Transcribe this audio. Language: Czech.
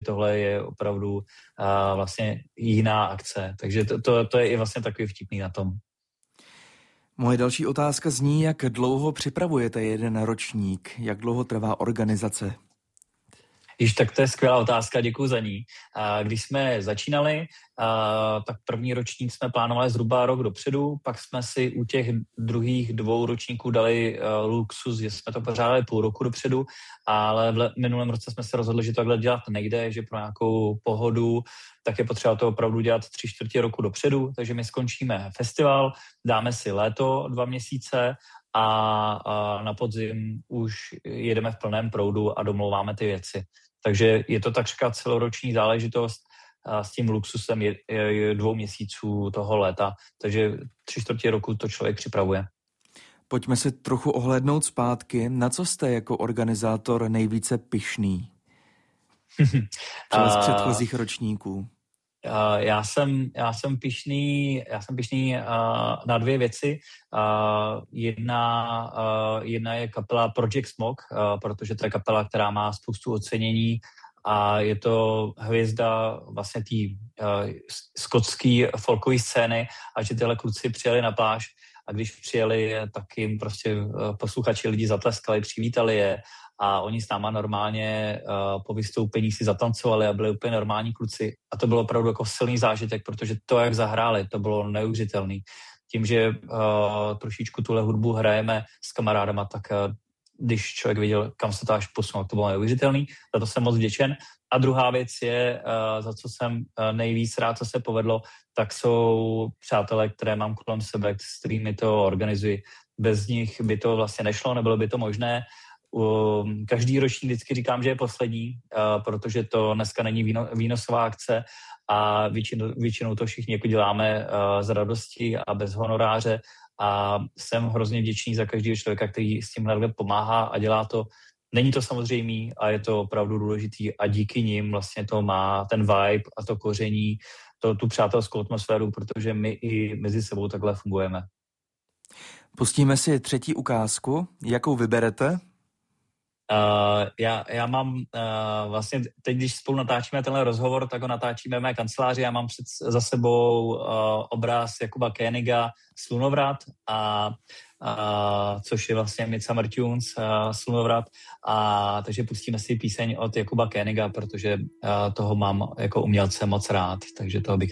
tohle je opravdu vlastně jiná akce. Takže to je i vlastně takový vtipný na tom. Moje další otázka zní, jak dlouho připravujete jeden ročník, jak dlouho trvá organizace? Tak to je skvělá otázka, děkuji za ní. Když jsme začínali, tak první ročník jsme plánovali zhruba rok dopředu, pak jsme si u těch druhých 2 ročníků dali luxus, že jsme to pořádali půl roku dopředu, ale v minulém roce jsme se rozhodli, že takhle dělat nejde, že pro nějakou pohodu tak je potřeba to opravdu dělat 3/4 roku dopředu, takže my skončíme festival, dáme si léto 2 měsíce a na podzim už jedeme v plném proudu a domlouváme ty věci. Takže je to takřka celoroční záležitost s tím luxusem 2 měsíců toho léta, takže 3/4 roku to člověk připravuje. Pojďme se trochu ohlédnout zpátky. Na co jste jako organizátor nejvíce pyšný? Třeba z předchozích ročníků. Já jsem pyšný na 2 věci. Jedna je kapela Project Smog, protože to je kapela, která má spoustu ocenění a je to hvězda vlastně té skotské folkové scény a že tyhle kluci přijeli na pláž a když přijeli, tak jim prostě posluchači lidi zatleskali, přivítali je a oni s náma normálně po vystoupení si zatancovali a byli úplně normální kluci. A to bylo opravdu jako silný zážitek, protože to, jak zahráli, to bylo neuvěřitelný. Tím, že trošičku tuhle hudbu hrajeme s kamarádama, tak když člověk viděl, kam se to až posunul, to bylo neuvěřitelný. Za to jsem moc vděčen. A druhá věc je, za co jsem nejvíc rád, co se povedlo, tak jsou přátelé, které mám kolem sebe, s kterými to organizuji. Bez nich by to vlastně nešlo, nebylo by to možné. Každý ročník vždycky říkám, že je poslední, protože to dneska není výnosová akce a většinou to všichni jako děláme z radosti a bez honoráře a jsem hrozně vděčný za každého člověka, který s tímhle pomáhá a dělá to. Není to samozřejmý a je to opravdu důležitý a díky nim vlastně to má ten vibe a to koření, tu přátelskou atmosféru, protože my i mezi sebou takhle fungujeme. Pustíme si 3. ukázku. Jakou vyberete? Já mám vlastně teď, když spolu natáčíme tenhle rozhovor, tak ho natáčíme v mé kanceláři. Já mám za sebou obraz Jakuba Koeniga Slunovrat, což je vlastně Midsummer Tunes Slunovrat. Takže pustíme si píseň od Jakuba Koeniga, protože toho mám jako umělce moc rád, takže toho bych